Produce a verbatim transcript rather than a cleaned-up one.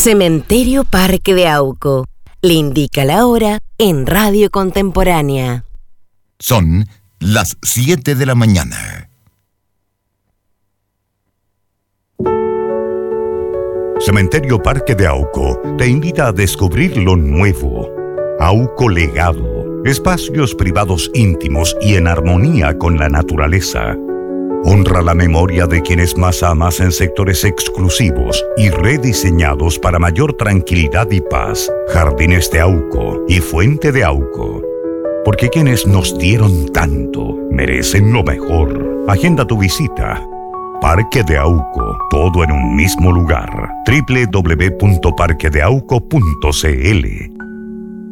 Cementerio Parque de Auco. Le indica la hora en Radio Contemporánea. Son las siete de la mañana. Cementerio Parque de Auco te invita a descubrir lo nuevo. Auco Legado. Espacios privados íntimos y en armonía con la naturaleza. Honra la memoria de quienes más amas en sectores exclusivos y rediseñados para mayor tranquilidad y paz. Jardines de Auco y Fuente de Auco. Porque quienes nos dieron tanto merecen lo mejor. Agenda tu visita. Parque de Auco, todo en un mismo lugar. doble u doble u doble u punto parque de auco punto c l.